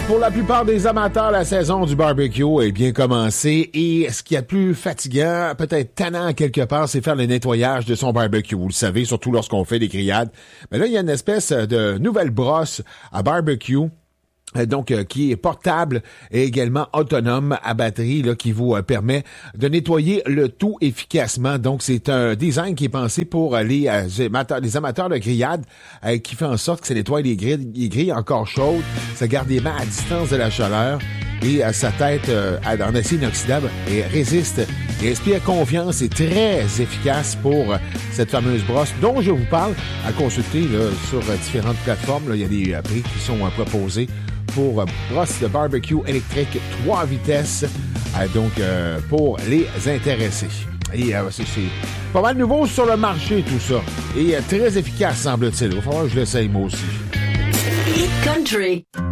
Pour la plupart des amateurs, la saison du barbecue est bien commencée et ce qui est plus fatigant, peut-être tannant quelque part, c'est faire le nettoyage de son barbecue. Vous le savez, surtout lorsqu'on fait des grillades. Mais là, il y a une espèce de nouvelle brosse à barbecue. Donc, qui est portable et également autonome à batterie, là, qui vous permet de nettoyer le tout efficacement. Donc, c'est un design qui est pensé pour les amateurs de grillade, qui fait en sorte que ça nettoie les grilles encore chaudes, ça garde les mains à distance de la chaleur et sa tête en acier inoxydable et résiste et inspire confiance et très efficace pour cette fameuse brosse dont je vous parle, à consulter là, sur différentes plateformes. Là, il y a des prix qui sont proposés pour brosse de barbecue électrique 3 vitesses, donc pour les intéressés. Et c'est pas mal nouveau sur le marché tout ça. Et très efficace semble-t-il. Il va falloir que je l'essaye moi aussi. Hit Country.